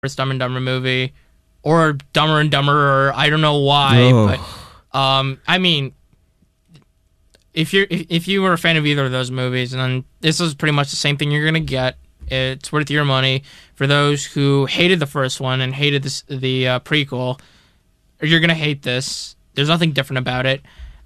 first Dumb and Dumber movie, or Dumber and Dumber, or I don't know why, but I mean, if you were a fan of either of those movies, then this is pretty much the same thing you're gonna get. It's worth your money. For those who hated the first one and hated the prequel, you're gonna hate this. There's nothing different about it.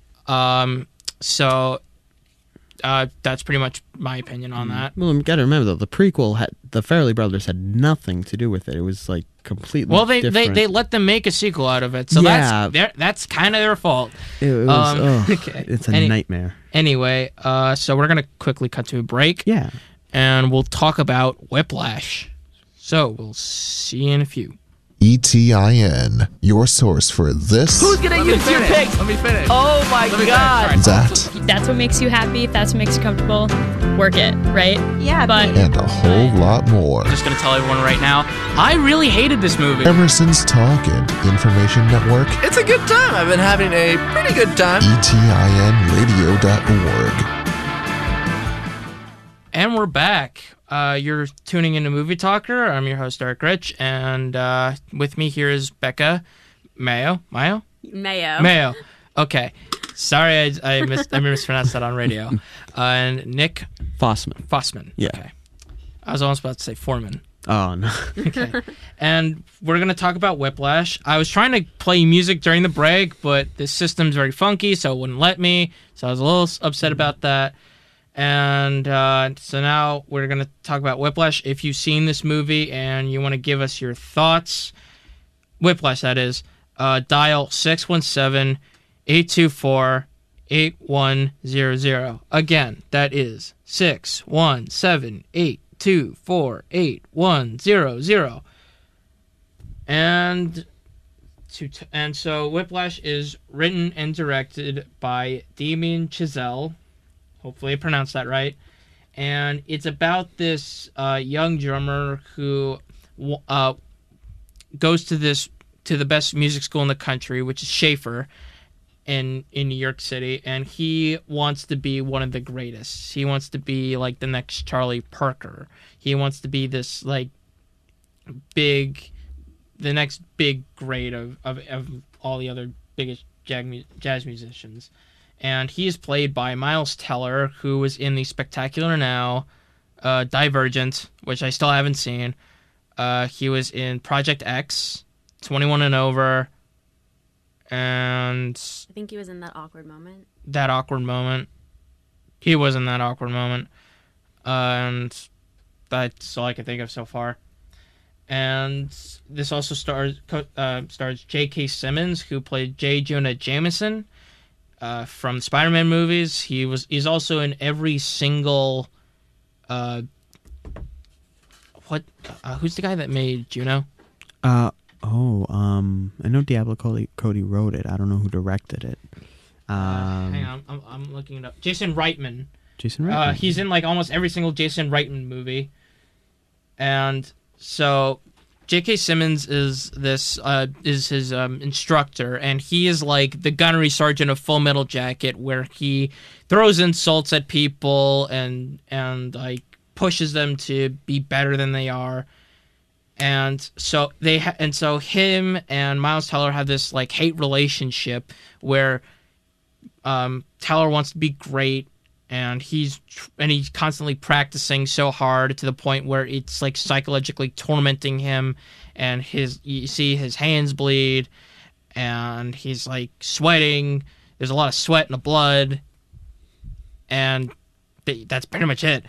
So that's pretty much my opinion on that. Well, you got to remember though, the prequel the Farrelly brothers had nothing to do with it. It was like completely. Well, they let them make a sequel out of it, so that's kind of their fault. It was, okay. It's a nightmare. Anyway, so we're gonna quickly cut to a break. Yeah, and we'll talk about Whiplash. So we'll see you in a few. ETIN, your source for this. Who's gonna use your pick? Let me finish. Oh my God. That's what makes you happy. If that's what makes you comfortable, work it, right? Yeah, but and a whole lot more. I'm just gonna tell everyone right now, I really hated this movie. Emerson's Talk and Information Network. It's a good time. I've been having a pretty good time. ETINradio.org. And we're back. You're tuning into Movie Talker. I'm your host, Eric Rich, and with me here is Becca Mayo. Mayo. Okay. Sorry, I mispronounced that on radio. And Nick Fossman. Yeah. Okay. I was almost about to say Foreman. Oh, no. Okay. And we're going to talk about Whiplash. I was trying to play music during the break, but the system's very funky, so it wouldn't let me. So I was a little upset about that. And so now we're going to talk about Whiplash. If you've seen this movie and you want to give us your thoughts, Whiplash, that is, dial 617-824-8100. Again, that is 617-824-8100. And so Whiplash is written and directed by Damien Chazelle. Hopefully I pronounced that right. And it's about this young drummer who goes to the best music school in the country, which is Schaefer in New York City, and he wants to be one of the greatest. He wants to be like the next Charlie Parker. He wants to be this like the next big great of all the other biggest jazz musicians. And he is played by Miles Teller, who was in the Spectacular Now, Divergent, which I still haven't seen. He was in Project X, 21 and Over, and I think he was in That Awkward Moment. He was in That Awkward Moment. And that's all I can think of so far. And this also stars J.K. Simmons, who played J. Jonah Jameson. From Spider-Man movies. He's also in every single who's the guy that made Juno? I know Diablo Cody wrote it. I don't know who directed it. Hang on, I'm looking it up. Jason Reitman. He's in like almost every single Jason Reitman movie. And so J.K. Simmons is his instructor, and he is like the gunnery sergeant of Full Metal Jacket, where he throws insults at people and like pushes them to be better than they are. And so him and Miles Teller have this like hate relationship where Teller wants to be great. And he's constantly practicing so hard to the point where it's like psychologically tormenting him, and you see his hands bleed, and he's like sweating. There's a lot of sweat and the blood, and that's pretty much it.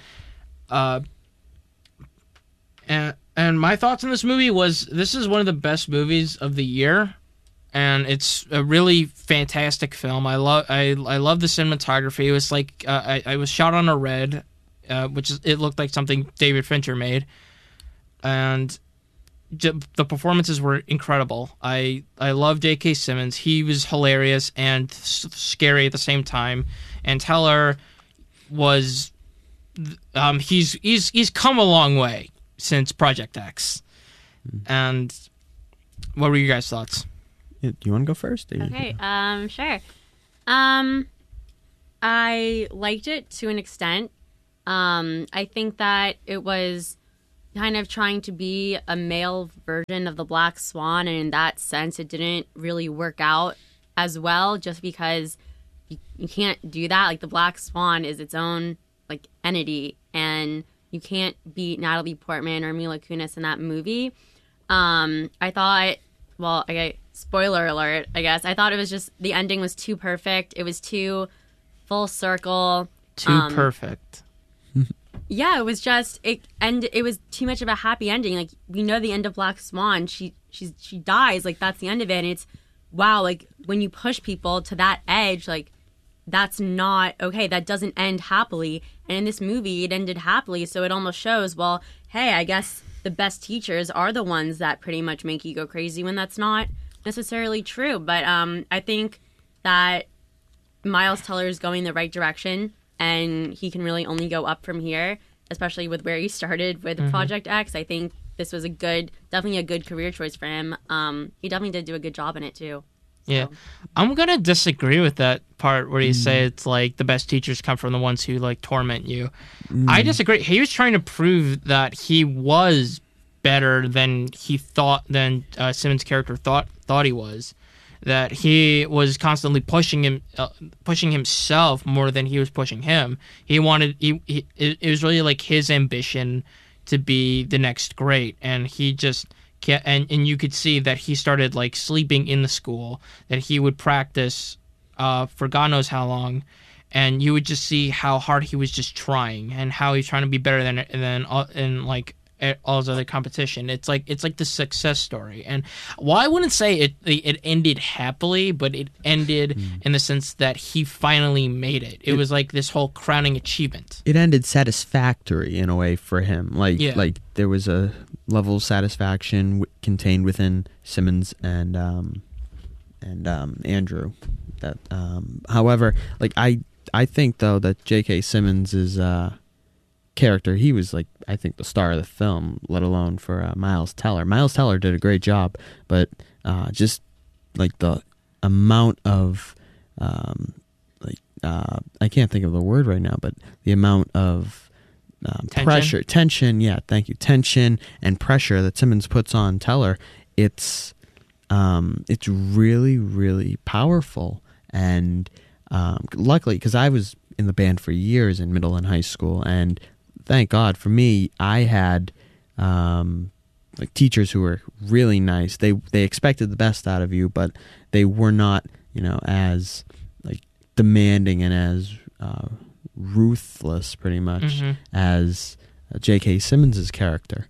And my thoughts on this movie was this is one of the best movies of the year. And it's a really fantastic film. I love the cinematography. It was like I was shot on a red, it looked like something David Fincher made, and the performances were incredible. I love J.K. Simmons. He was hilarious and scary at the same time. And Teller was he's come a long way since Project X. And what were your guys' thoughts? Do you want to go first? Okay, sure. I liked it to an extent. I think that it was kind of trying to be a male version of the Black Swan, and in that sense, it didn't really work out as well, just because you can't do that. Like, the Black Swan is its own, like, entity, and you can't beat Natalie Portman or Mila Kunis in that movie. I thought, well, spoiler alert, I guess. I thought it was just, the ending was too perfect. It was too full circle. Too perfect. Yeah, it was just, it was too much of a happy ending. Like, we know the end of Black Swan. She dies. Like, that's the end of it. And it's, wow, like, when you push people to that edge, like, that's not okay. That doesn't end happily. And in this movie, it ended happily. So it almost shows, well, hey, I guess the best teachers are the ones that pretty much make you go crazy, when that's not necessarily true. But I think that Miles Teller is going the right direction, and he can really only go up from here, especially with where he started with Project X. I think this was definitely a good career choice for him. He definitely did do a good job in it too. Yeah, I'm gonna disagree with that part where you say it's like the best teachers come from the ones who like torment you. I disagree. He was trying to prove that he was better than Simmons' character thought he was. That he was constantly pushing himself more than he was pushing him. It was really like his ambition to be the next great, and he just. And you could see that he started like sleeping in the school, that he would practice for God knows how long, and you would just see how hard he was just trying, and how he's trying to be better than all his other competition. It's like the success story. And well, I wouldn't say it ended happily, but it ended in the sense that he finally made it. It was like this whole crowning achievement. It ended satisfactory in a way for him. Like there was a level of satisfaction contained within Simmons and Andrew. That however, like I think though that J.K. Simmons is character, he was like, I think, the star of the film, let alone for Miles Teller. Miles Teller did a great job, but just like the amount of I can't think of the word right now, but the amount of tension, yeah, thank you, tension and pressure that Simmons puts on Teller, it's really, really powerful. And luckily, because I was in the band for years in middle and high school, and thank God for me, I had like teachers who were really nice. They expected the best out of you, but they were not, as like demanding and as ruthless, pretty much, as J.K. Simmons' character.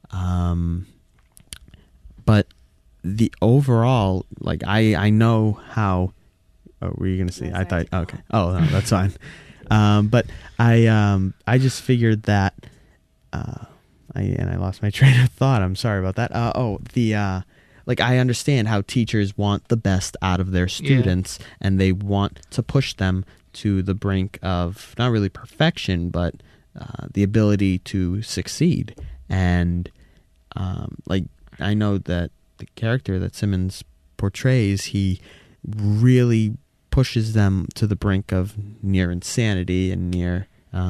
But the overall, like I know how. Oh, were you gonna say? I thought. Okay. Oh, no, that's fine. But I just figured that I lost my train of thought. I'm sorry about that. Like I understand how teachers want the best out of their students, and they want to push them to the brink of not really perfection, but the ability to succeed. And like I know that the character that Simmons portrays, he really pushes them to the brink of near insanity and near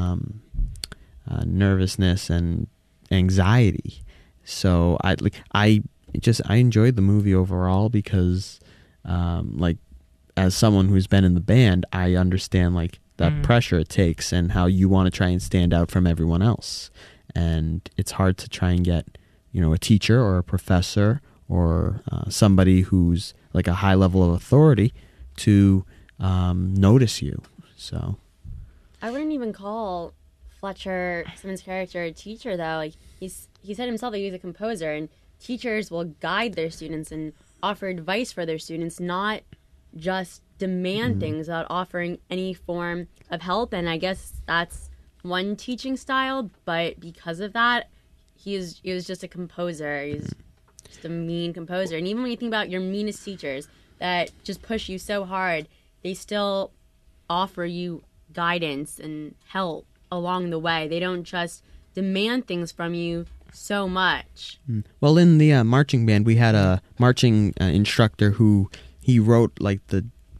nervousness and anxiety. So I enjoyed the movie overall because like as someone who's been in the band, I understand like that pressure it takes and how you want to try and stand out from everyone else. And it's hard to try and get, a teacher or a professor or somebody who's like a high level of authority to notice you. So I wouldn't even call Fletcher Simmons' character a teacher, though. Like he said himself that he's a composer, and teachers will guide their students and offer advice for their students, not just demand things without offering any form of help. And I guess that's one teaching style, but because of that, he was just a composer. He's just a mean composer. And even when you think about your meanest teachers that just push you so hard, they still offer you guidance and help along the way. They don't just demand things from you so much. Well, in the marching band, we had a marching instructor who he wrote like the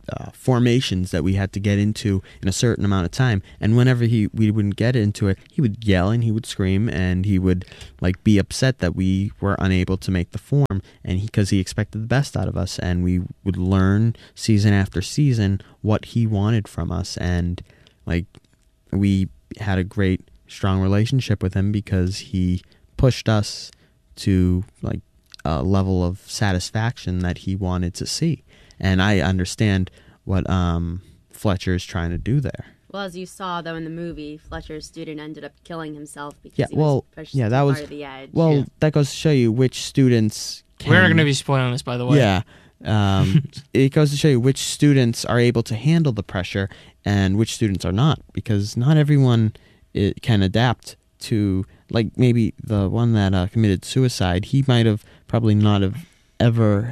formations that we had to get into in a certain amount of time. And whenever we wouldn't get into it, he would yell and he would scream and he would like be upset that we were unable to make the form, and because he expected the best out of us, and we would learn season after season what he wanted from us. And like we had a great strong relationship with him because he pushed us to like a level of satisfaction that he wanted to see. And I understand what Fletcher is trying to do there. Well, as you saw, though, in the movie, Fletcher's student ended up killing himself because he was pushed too far to the edge. Well, that goes to show you which students can... We're going to be spoiling this, by the way. Yeah. It goes to show you which students are able to handle the pressure and which students are not, because not everyone can adapt to, like, maybe the one that committed suicide. He might have probably not have ever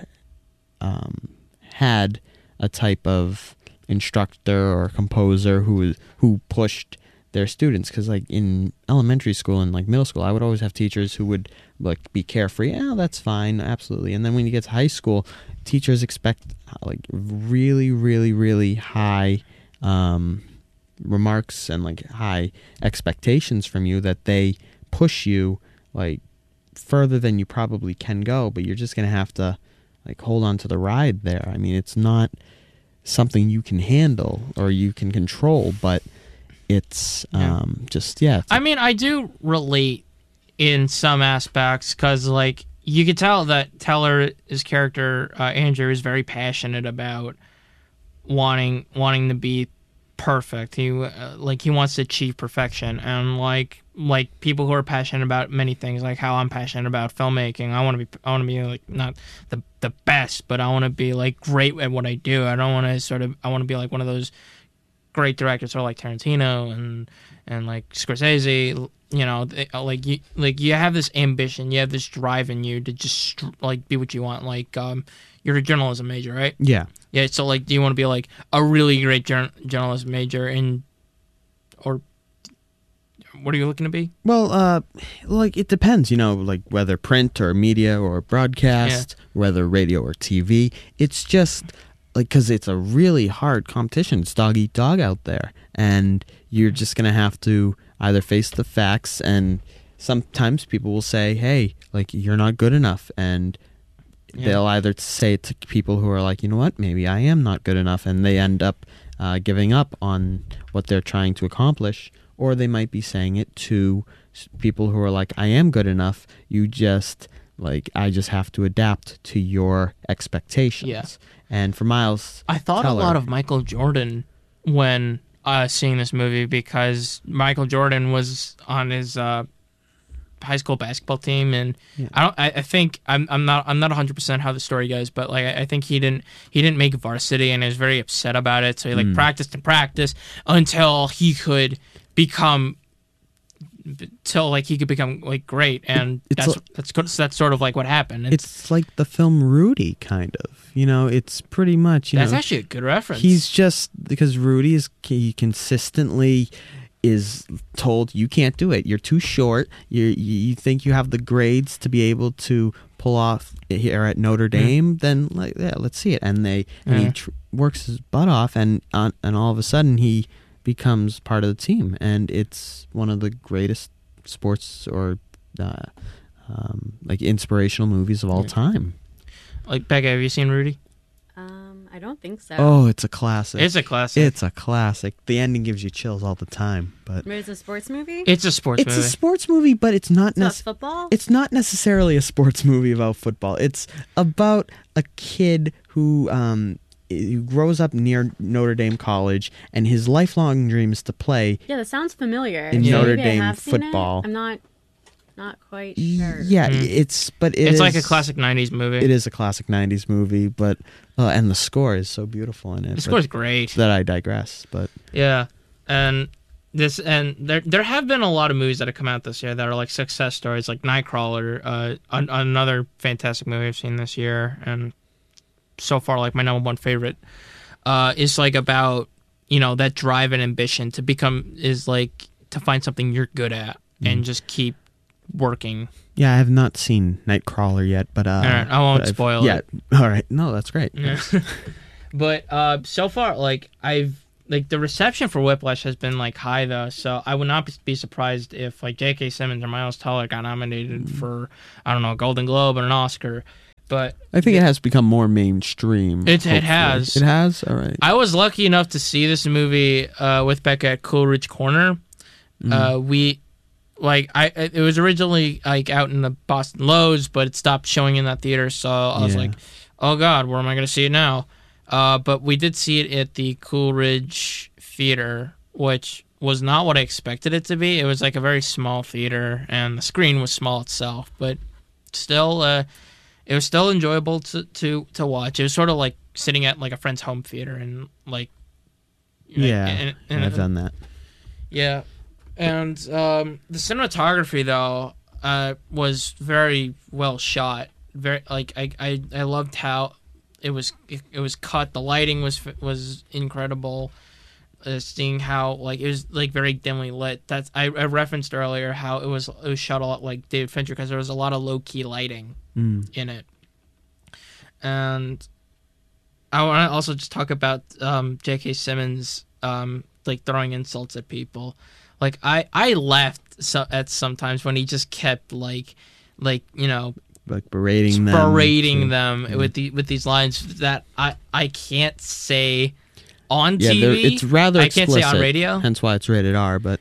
had a type of instructor or composer who pushed their students, because like in elementary school and like middle school, I would always have teachers who would like be carefree. Yeah, that's fine, absolutely. And then when you get to high school, teachers expect like really, really, really high remarks and like high expectations from you, that they push you like further than you probably can go, but you're just gonna have to like hold on to the ride there. I mean, it's not something you can handle or you can control, but it's I mean, I do relate in some aspects, because like you could tell that Teller, his character Andrew, is very passionate about wanting to be perfect. He wants to achieve perfection, and like people who are passionate about many things, like how I'm passionate about filmmaking. I want to be like not the best, but I want to be like great at what I do. I want to be like one of those great directors, sort of like Tarantino and like Scorsese. You know, you have this ambition, you have this drive in you to just like be what you want. Like you're a journalism major, right? Yeah. Yeah. So like, do you want to be like a really great journalism major or what are you looking to be? Well, like it depends, you know, like whether print or media or broadcast, whether radio or TV. It's just like, because it's a really hard competition. It's dog eat dog out there, and you're just gonna have to either face the facts, and sometimes people will say, hey, like, you're not good enough, and they'll either say it to people who are like, you know what, maybe I am not good enough, and they end up giving up on what they're trying to accomplish, or they might be saying it to people who are like, I am good enough, you just, like, I just have to adapt to your expectations. Yeah. And for Miles I thought Teller, a lot of Michael Jordan when seeing this movie, because Michael Jordan was on his high school basketball team, and I think I'm not 100% how the story goes, but like I think he didn't make varsity, and he was very upset about it. So he like practiced until he could become like great, and that's sort of like what happened. It's like the film Rudy, kind of. You know, it's pretty much. That's actually a good reference. He's just, because Rudy he consistently is told, you can't do it. You're too short. You think you have the grades to be able to pull off here at Notre Dame? Then let's see it. And he works his butt off, and all of a sudden he becomes part of the team, and it's one of the greatest sports or like inspirational movies of all time. Like, Becca, have you seen Rudy? I don't think so. Oh, it's a classic. It's a classic. The ending gives you chills all the time. But it's a sports movie? It's a sports movie. It's a sports movie, but it's not necessarily football? It's not necessarily a sports movie about football. It's about a kid who grows up near Notre Dame College, and his lifelong dream is to play. Yeah, that sounds familiar. In Notre Dame football. I'm not quite sure. Yeah, it's like a classic 90s movie. It is a classic 90s movie, but and the score is so beautiful in it. The score is great. That I digress, but yeah, and there have been a lot of movies that have come out this year that are like success stories, like Nightcrawler, another fantastic movie I've seen this year, and so far like my number one favorite is like about, you know, that drive and ambition to find something you're good at and just keep working. Yeah, I have not seen Nightcrawler yet, but all right, I won't spoil it. All right, no, that's great. Yeah. But so far, like the reception for Whiplash has been like high though, so I would not be surprised if like J.K. Simmons or Miles Teller got nominated for, I don't know, a Golden Globe or an Oscar. But I think it has become more mainstream. It has. It has? All right. I was lucky enough to see this movie with Becca at Coolidge Corner. It was originally like out in the Boston Lowe's, but it stopped showing in that theater, so I was like, oh God, where am I going to see it now? But we did see it at the Coolidge Theater, which was not what I expected it to be. It was like a very small theater, and the screen was small itself, but still... it was still enjoyable to watch. It was sort of like sitting at like a friend's home theater and like... and I've done that. Yeah. And the cinematography, though, was very well shot. Very like I loved how it was cut. The lighting was incredible. Seeing how like it was like very dimly lit. That's I referenced earlier how it was shot a lot like David Fincher because there was a lot of low key lighting in it. And I want to also just talk about J.K. Simmons like throwing insults at people. Like I laughed at sometimes when he just kept like you know like berating them with these lines that I can't say on TV. It's rather explicit. I can't say on radio. Hence why it's rated R. But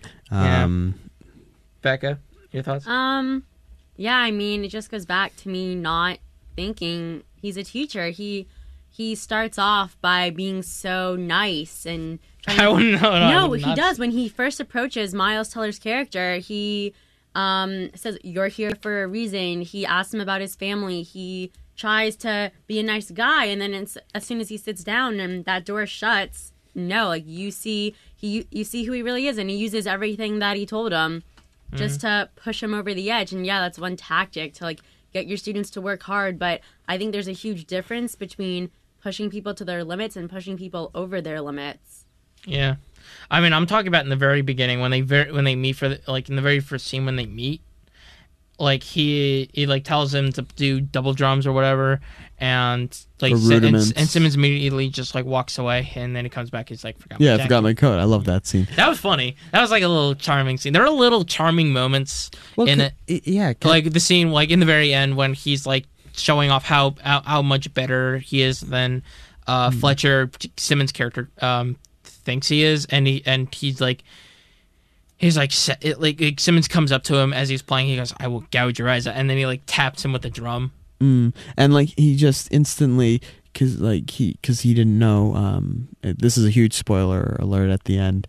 Becca, your thoughts? Yeah, I mean, it just goes back to me not thinking he's a teacher. He starts off by being so nice and no, he does. When he first approaches Miles Teller's character, he says, "You're here for a reason." He asks him about his family. He tries to be a nice guy, and then as soon as he sits down and that door shuts, no, like you see who he really is, and he uses everything that he told him just to push him over the edge. And yeah, that's one tactic to like get your students to work hard. But I think there's a huge difference between pushing people to their limits and pushing people over their limits. Yeah, I mean, I'm talking about in the very beginning when they meet for like in the very first scene when they meet. Like he like tells him to do double drums or whatever, and like and Simmons immediately just like walks away, and then he comes back. He's like, I forgot my coat. I love that scene. That was funny. That was like a little charming scene. There are little charming moments in it. Yeah, like the scene like in the very end when he's like showing off how much better he is than Fletcher Simmons' character thinks he is, and he's like. He's like Simmons comes up to him as he's playing. He goes, "I will gouge your eyes," and then he like taps him with a drum. And like he just instantly, because he didn't know. This is a huge spoiler alert at the end.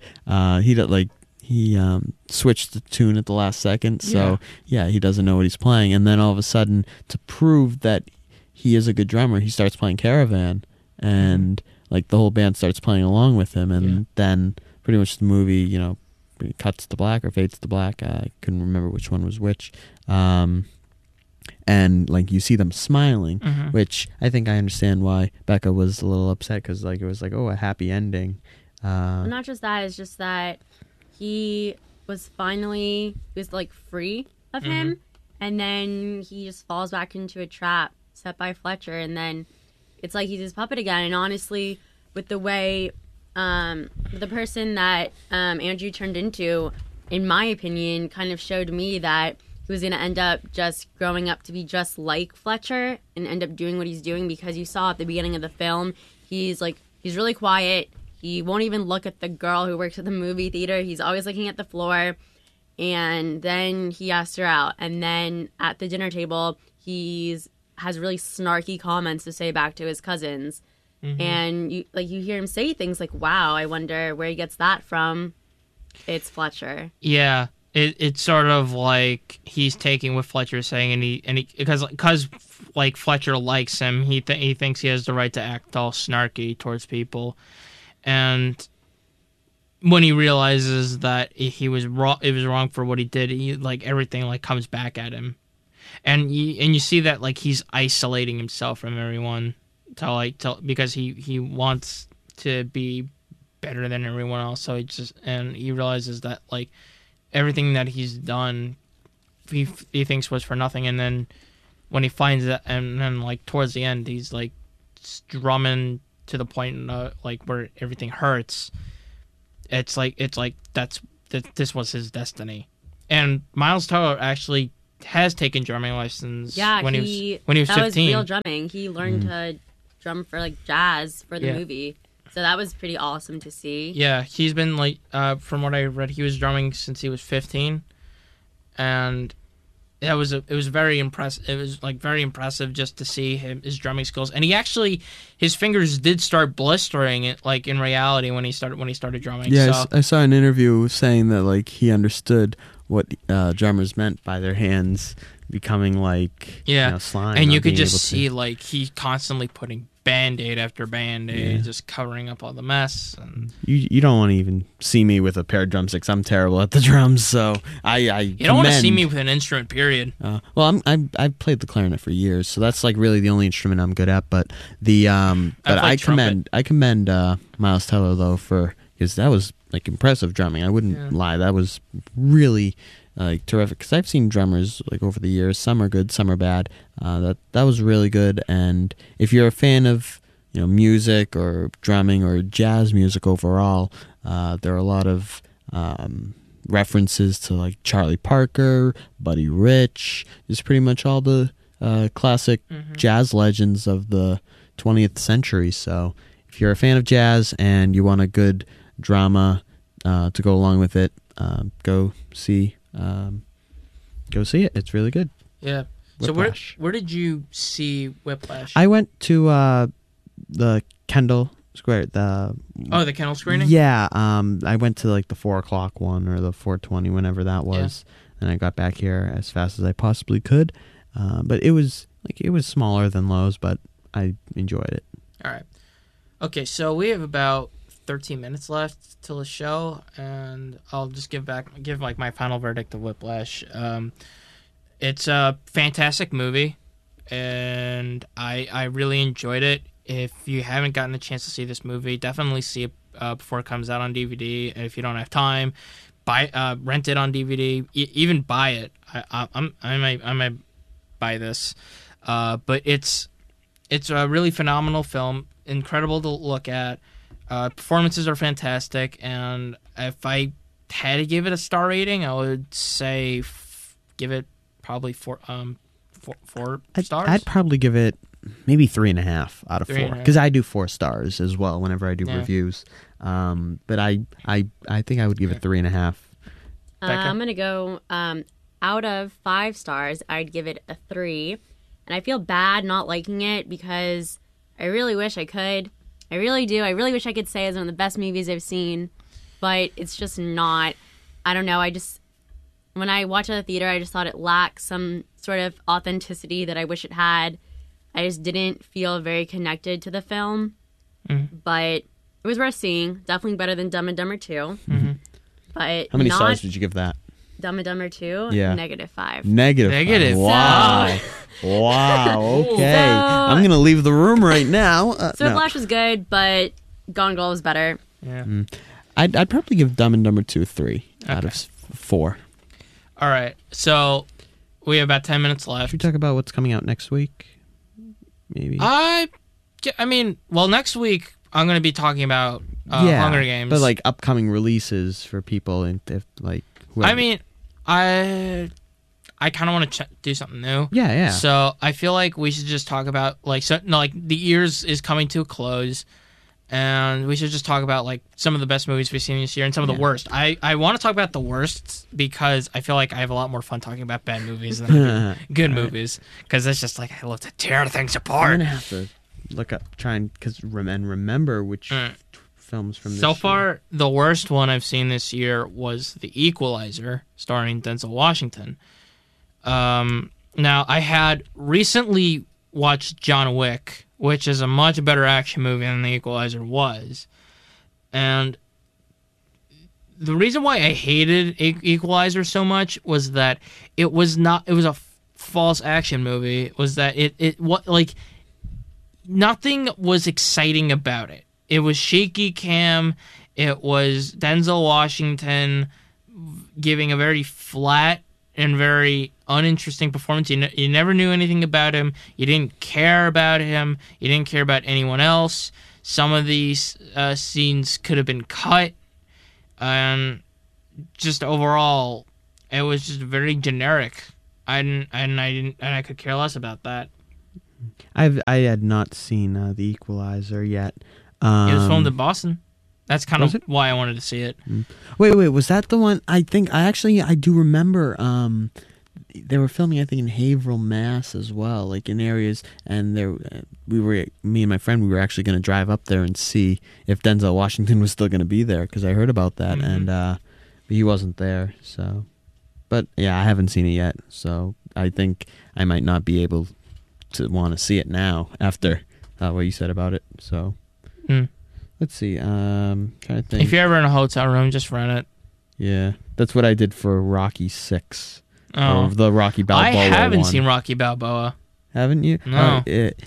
He switched the tune at the last second, so he doesn't know what he's playing. And then all of a sudden, to prove that he is a good drummer, he starts playing Caravan, and like the whole band starts playing along with him. And then pretty much the movie, you know. Cuts to black or fades to black. I couldn't remember which one was which. And like you see them smiling, which I think I understand why Becca was a little upset because like it was like a happy ending. Well, not just that, it's just that he was like free of him, and then he just falls back into a trap set by Fletcher, and then it's like he's his puppet again. And honestly, with the way. The person that Andrew turned into, in my opinion, kind of showed me that he was going to end up just growing up to be just like Fletcher and end up doing what he's doing, because you saw at the beginning of the film, he's really quiet. He won't even look at the girl who works at the movie theater. He's always looking at the floor. And then he asks her out. And then at the dinner table, has really snarky comments to say back to his cousins. And you hear him say things like, "Wow, I wonder where he gets that from." It's Fletcher. Yeah, it's sort of like he's taking what Fletcher's saying, and he because like Fletcher likes him, he thinks he has the right to act all snarky towards people, and when he realizes that he was wrong, it was wrong for what he did, he like everything like comes back at him, and you see that like he's isolating himself from everyone. Because he wants to be better than everyone else, so he realizes that like everything that he's done, he thinks was for nothing, and then when he finds that, and then like towards the end, he's like strumming to the point like where everything hurts. It's like this was his destiny. And Miles Teller actually has taken drumming lessons. Yeah, when he was 15. That was real drumming. He learned to drum for like jazz for the movie. So that was pretty awesome to see. Yeah, he's been like from what I read, he was drumming since he was 15, and it was very impressive. It was like very impressive just to see his drumming skills, and his fingers did start blistering it like in reality when he started drumming. Yeah, so. I saw an interview saying that like he understood what drummers meant by their hands becoming like slime, and you could just see like he constantly putting Band-Aid after Band-Aid, just covering up all the mess. And you don't want to even see me with a pair of drumsticks. I'm terrible at the drums, so you don't want to see me with an instrument. Period. Well, I've played the clarinet for years, so that's like really the only instrument I'm good at. But I commend Miles Teller though because that was like impressive drumming. I wouldn't lie, that was really like terrific. Because I've seen drummers like over the years. Some are good, some are bad. That was really good. And if you're a fan of music or drumming or jazz music overall, there are a lot of references to like Charlie Parker, Buddy Rich. Just pretty much all the classic jazz legends of the 20th century. So if you're a fan of jazz and you want a good drama to go along with it, go see it. It's really good. Yeah. Whiplash. So where did you see Whiplash? I went to the Kendall Square. The Kendall screening. Yeah. I went to like the 4:00 one or the 4:20, whenever that was, and I got back here as fast as I possibly could. But it was smaller than Lowe's, but I enjoyed it. All right. Okay, so we have about 13 minutes left till the show, and I'll just give like my final verdict of Whiplash. It's a fantastic movie, and I really enjoyed it. If you haven't gotten a chance to see this movie, definitely see it before it comes out on DVD. And if you don't have time, rent it on DVD. Even buy it. I might buy this, but it's a really phenomenal film. Incredible to look at. Performances are fantastic, and if I had to give it a star rating, I would say give it probably four stars. I'd probably give it maybe 3.5 out of 4, because I do 4 stars as well whenever I do reviews. But I think I would give it 3.5. I'm gonna go out of 5 stars. I'd give it a 3, and I feel bad not liking it because I really wish I could. I really do. I really wish I could say it's one of the best movies I've seen, but it's just not. I don't know. When I watched it at the theater, I just thought it lacked some sort of authenticity that I wish it had. I just didn't feel very connected to the film, but it was worth seeing. Definitely better than Dumb and Dumber 2. Mm-hmm. But how many stars did you give that? Dumb and Dumber 2? Yeah. -5. -5. Wow. Wow. Okay. I'm going to leave the room right now. Whiplash was good, but Gone Girl was better. Yeah. I'd probably give Dumb and Dumber 2 3 out of 4. All right. So we have about 10 minutes left. Should we talk about what's coming out next week? Maybe. Next week I'm going to be talking about Hunger Games. But like upcoming releases for people and if like whoever. I kind of want to do something new. Yeah. So I feel like we should just talk about the years is coming to a close, and we should just talk about like some of the best movies we've seen this year and some of the worst. I want to talk about the worst because I feel like I have a lot more fun talking about bad movies than good movies, because it's just like I love to tear things apart. I'm gonna have to look up, remember which films from this so year. far. The worst one I've seen this year was The Equalizer, starring Denzel Washington. Now, I had recently watched John Wick, which is a much better action movie than The Equalizer was. And the reason why I hated Equalizer so much was that it was a false action movie. It was that nothing was exciting about it. It was shaky cam. It was Denzel Washington giving a very flat and very uninteresting performance. You never knew anything about him. You didn't care about him. You didn't care about anyone else. Some of these scenes could have been cut, and just overall, it was just very generic. I could care less about that. I had not seen The Equalizer yet. It was filmed in Boston. That's kind of why I wanted to see it. Wait, was that the one? I do remember. They were filming, I think, in Haverhill, Mass, as well, like in areas. And me and my friend, we were actually going to drive up there and see if Denzel Washington was still going to be there, because I heard about that, and but he wasn't there. So, but yeah, I haven't seen it yet. So I think I might not be able to want to see it now after what you said about it. So let's see. Trying to think. If you're ever in a hotel room, just rent it. Yeah, that's what I did for Rocky 6. Or the Rocky Balboa I haven't one. seen Rocky Balboa. Haven't you? No.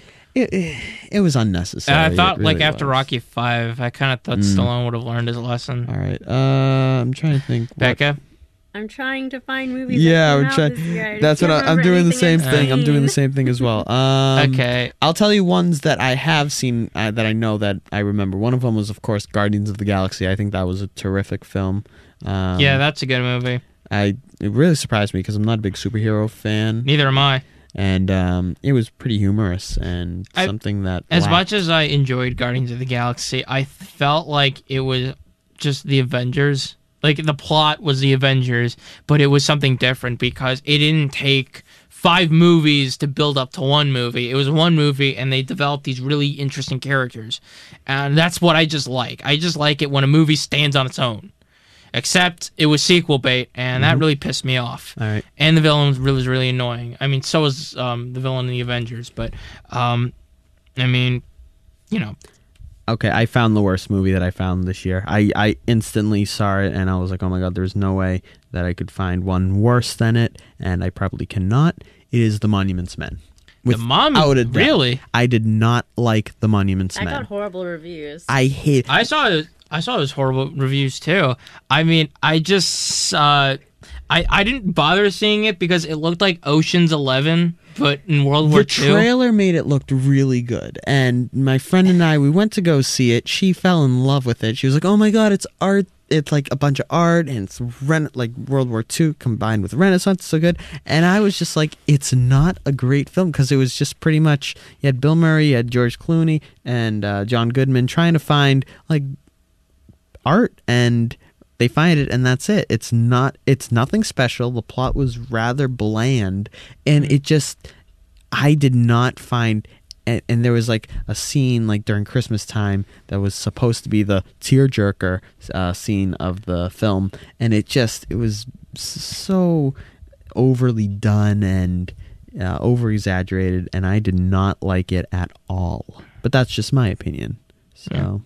It was unnecessary. I thought, really after was. Rocky 5, I kind of thought Stallone would have learned his lesson. All right. I'm trying to think. Becca? I'm trying to find movies. Yeah, that we're came out trying. this year. That's what I'm doing. The same thing. I'm doing the same thing as well. Okay. I'll tell you ones that I have seen that I know that I remember. One of them was, of course, Guardians of the Galaxy. I think that was a terrific film. Yeah, that's a good movie. It really surprised me because I'm not a big superhero fan. Neither am I. And it was pretty humorous and something that... As much as I enjoyed Guardians of the Galaxy, I felt like it was just the Avengers. Like, the plot was the Avengers, but it was something different because it didn't take 5 movies to build up to one movie. It was one movie, and they developed these really interesting characters. And that's what I just like. I just like it when a movie stands on its own. Except it was sequel bait, and that really pissed me off. All right. And the villain was really annoying. I mean, so was the villain in the Avengers, but I mean, you know. Okay, I found the worst movie that I found this year. I instantly saw it, and I was like, oh my god, there's no way that I could find one worse than it, and I probably cannot. It is The Monuments Men. The really? I did not like The Monuments Men. I got horrible reviews. I hate... I saw it was horrible reviews too. I mean, I just I didn't bother seeing it because it looked like Ocean's 11, but in World War II. The trailer made it look really good, and my friend and I, we went to go see it. She fell in love with it. She was like, "Oh my god, it's art! It's like a bunch of art, and it's like World War II combined with Renaissance. So good." And I was just like, "It's not a great film," because it was just pretty much you had Bill Murray, you had George Clooney, and John Goodman trying to find like art, and they find it, and that's it. It's nothing special. The plot was rather bland, and I did not find, and there was like a scene like during Christmas time that was supposed to be the tearjerker scene of the film, and it was so overly done and over exaggerated, and I did not like it at all. But that's just my opinion. So. Yeah.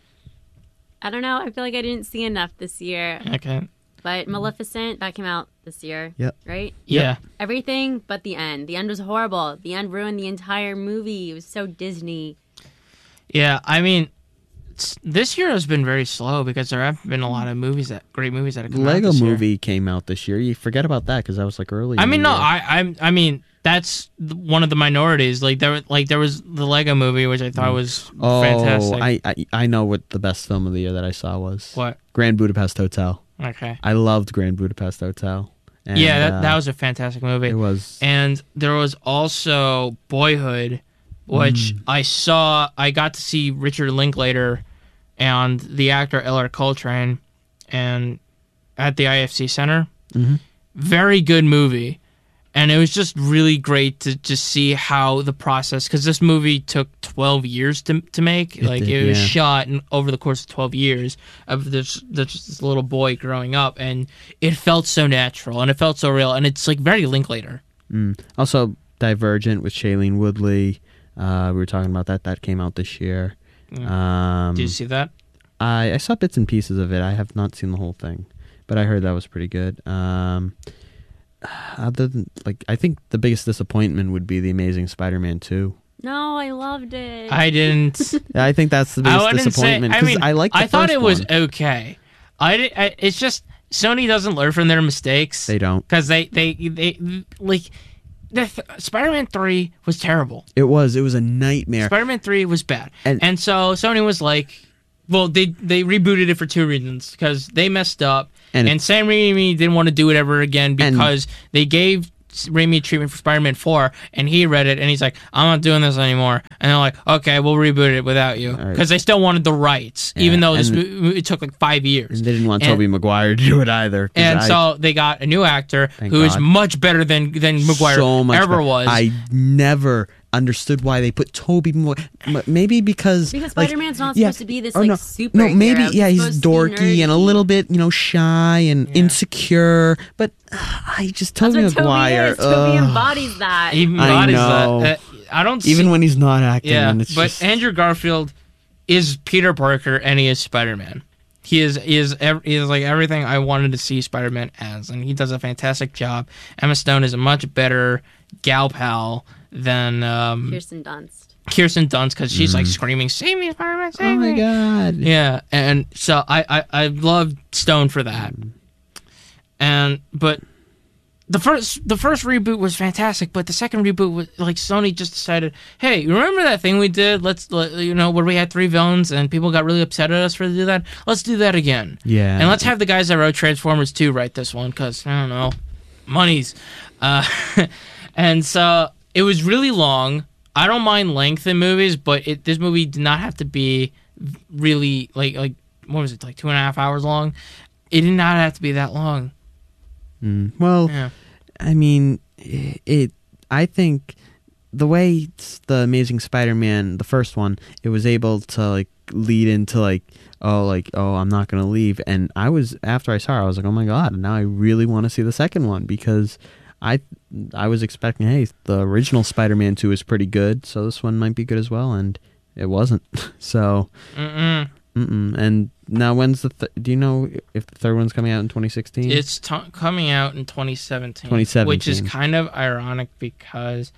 I don't know. I feel like I didn't see enough this year. Okay. But Maleficent, that came out this year. Yep. Right? Yeah. Everything but the end. The end was horrible. The end ruined the entire movie. It was so Disney. Yeah, I mean, this year has been very slow because there have been a lot of great movies that have come out Lego this year. Movie came out this year. You forget about that because that was like early. I mean, no, I mean that's one of the minorities. Like there was the Lego Movie, which I thought was fantastic. I know what the best film of the year that I saw was. What? Grand Budapest Hotel. Okay. I loved Grand Budapest Hotel. And, yeah, that was a fantastic movie. It was. And there was also Boyhood, which I got to see Richard Linklater and the actor Ellar Coltrane and at the IFC Center. Mm-hmm. Very good movie. And it was just really great to just see how the process, because this movie took 12 years to make. It was shot over the course of 12 years of this little boy growing up, and it felt so natural and it felt so real, and it's like very Linklater. Also, Divergent with Shailene Woodley. We were talking about that. That came out this year. Did you see that? I saw bits and pieces of it. I have not seen the whole thing, but I heard that was pretty good. Other than I think the biggest disappointment would be The Amazing Spider-Man 2. No, I loved it. I didn't. I think that's the biggest disappointment because I liked the I thought first it was one. okay. It's just Sony doesn't learn from their mistakes. They don't. Because they like, Spider-Man 3 was terrible. It was a nightmare. Spider-Man 3 was bad. And so Sony was like, well, they rebooted it for 2 reasons. Because they messed up. And Sam Raimi didn't want to do it ever again because they gave Raimi treatment for Spider-Man 4, and he read it, and he's like, I'm not doing this anymore. And they're like, okay, we'll reboot it without you. Because they still wanted the rights, even though it took like 5 years. And they didn't want Tobey Maguire to do it either. And so they got a new actor who is much better than Maguire ever was. I never understood why they put Tobey Maguire. Maybe because Spider-Man's not supposed to be this super. No, maybe he's dorky and a little bit shy and insecure. But I just Tobey Maguire. Toby embodies that. He embodies that. I don't even when he's not acting. Yeah, and it's but Andrew Garfield is Peter Parker and he is Spider-Man. He is like everything I wanted to see Spider-Man as, and he does a fantastic job. Emma Stone is a much better gal pal than Kirsten Dunst. Kirsten Dunst, because she's like screaming, "Save me, Spider-Man! Save me!" Oh my god! Yeah, and so I love Stone for that. But the first reboot was fantastic, but the second reboot was like Sony just decided, hey, you remember that thing we did? Where we had 3 villains and people got really upset at us for do that. Let's do that again. Yeah, and let's have the guys that wrote Transformers 2 write this one because I don't know, monies. And so it was really long. I don't mind length in movies, but this movie did not have to be really like what was it, like 2.5 hours long? It did not have to be that long. Well, yeah. I mean, I think the way the Amazing Spider-Man, the first one, it was able to lead into I'm not gonna leave. And after I saw it, I was like, oh my god! Now I really want to see the second one because I was expecting, hey, the original Spider-Man 2 is pretty good, so this one might be good as well, and it wasn't. So, and now when's do you know if the third one's coming out in 2016? It's coming out in 2017, which is kind of ironic because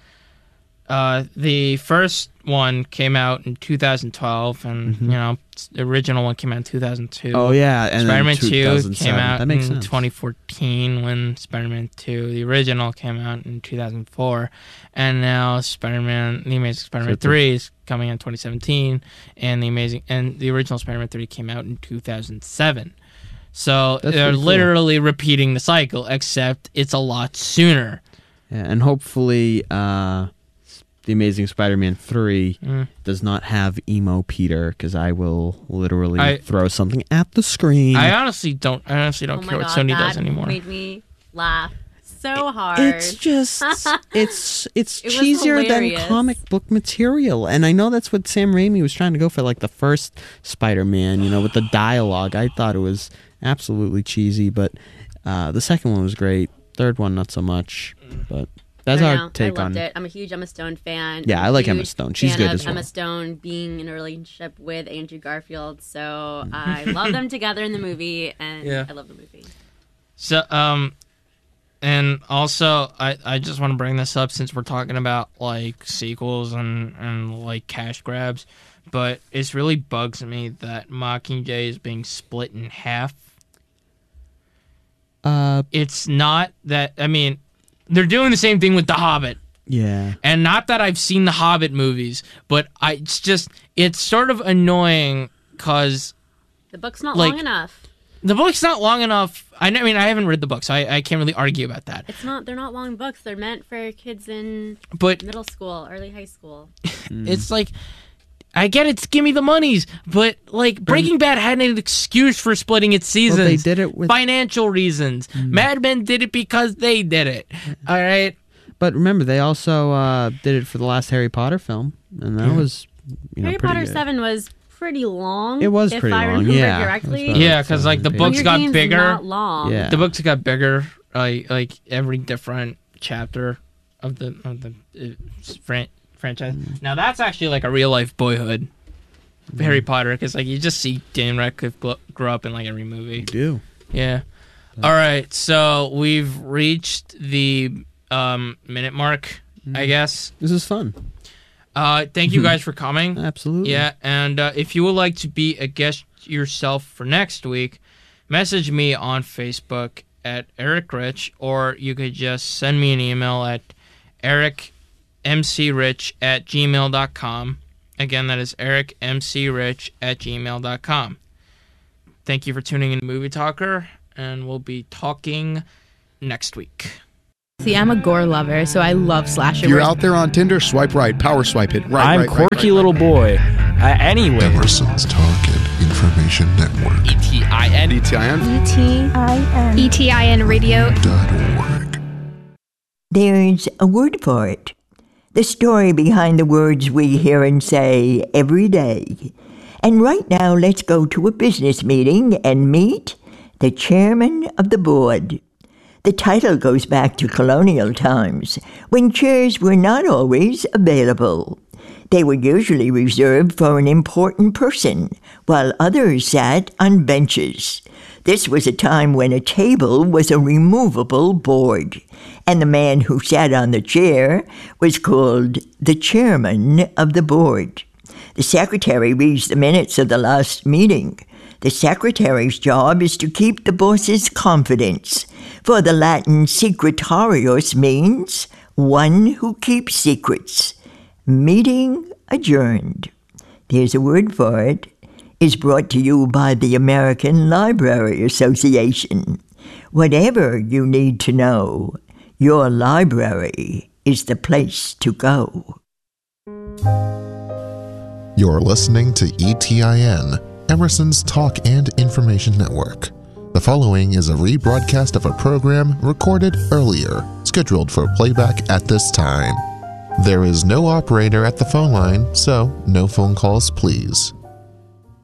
the first one came out in 2012, and the original one came out in 2002. Oh yeah, and Spider-Man 2 came out in 2014 when Spider-Man 2, the original, came out in 2004, and now the Amazing Spider-Man 3 is coming out in 2017, and the original Spider-Man 3 came out in 2007. So they're literally repeating the cycle, except it's a lot sooner. Yeah, and hopefully The Amazing Spider-Man 3 does not have emo Peter, because I will literally throw something at the screen. I honestly don't care what Sony does anymore. Made me laugh so hard. It's just it's cheesier than comic book material, and I know that's what Sam Raimi was trying to go for, like the first Spider-Man, with the dialogue. I thought it was absolutely cheesy, but the second one was great. Third one not so much, but that's our take on it. I loved it. I'm a huge Emma Stone fan. Yeah, I like Emma Stone. She's good as well. Emma Stone being in a relationship with Andrew Garfield, so I love them together in the movie, and I love the movie. So, and also, I just want to bring this up since we're talking about like sequels and like cash grabs, but it really bugs me that Mockingjay is being split in half. It's not that, I mean, they're doing the same thing with The Hobbit. Yeah. And not that I've seen the Hobbit movies, but it's sort of annoying because the book's not long enough. The book's not long enough. I mean, I haven't read the book, so I can't really argue about that. They're not long books. They're meant for kids in middle school, early high school. It's like, I get it's give me the monies, but like Breaking Bad had an excuse for splitting its seasons. Well, they did it with financial reasons. Mad Men did it because they did it. All right. But remember, they also did it for the last Harry Potter film, and that was Harry Potter 7 was pretty long. It was pretty long. If I remember correctly. Yeah, because like the books got bigger. Not long. Yeah. The books got bigger. Like every different chapter of the franchise. Now that's actually like a real life Boyhood, Harry Potter, because like you just see Dan Radcliffe grow up in like every movie. You do. Yeah. All right, so we've reached the minute mark, I guess. This is fun. Thank you guys for coming. Absolutely. Yeah, and if you would like to be a guest yourself for next week, message me on Facebook at Eric Rich, or you could just send me an email at ericmcrich@gmail.com. Again, that is ericmcrich@gmail.com. Thank you for tuning in to Movie Talker, and we'll be talking next week. See, I'm a gore lover, so I love slasher. If you're out there on Tinder, swipe right, power swipe it. Right, I'm quirky little boy. Anyway. Emerson's Talk and Information Network. ETIN. ETIN. ETIN. ETIN Radio.org. There's a word for it. The story behind the words we hear and say every day. And right now, let's go to a business meeting and meet the chairman of the board. The title goes back to colonial times, when chairs were not always available. They were usually reserved for an important person, while others sat on benches. This was a time when a table was a removable board, and the man who sat on the chair was called the chairman of the board. The secretary reads the minutes of the last meeting. The secretary's job is to keep the boss's confidence, for the Latin secretarius means one who keeps secrets. Meeting adjourned. There's a word for it. Is brought to you by the American Library Association. Whatever you need to know, your library is the place to go. You're listening to ETIN, Emerson's Talk and Information Network. The following is a rebroadcast of a program recorded earlier, scheduled for playback at this time. There is no operator at the phone line, so no phone calls, please.